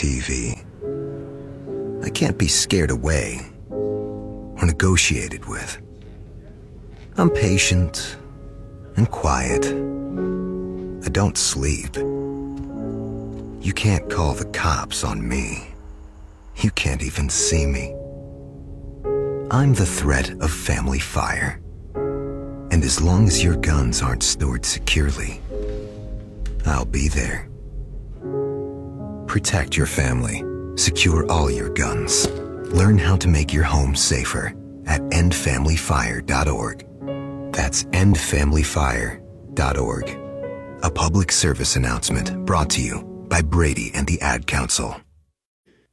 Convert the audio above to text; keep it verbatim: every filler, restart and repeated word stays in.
T V. I can't be scared away or negotiated with. I'm patient and quiet. I don't sleep. You can't call the cops on me. You can't even see me. I'm the threat of family fire. And as long as your guns aren't stored securely, I'll be there. Protect your family. Secure all your guns. Learn how to make your home safer at end family fire dot org. That's end family fire dot org. A public service announcement brought to you by Brady and the Ad Council.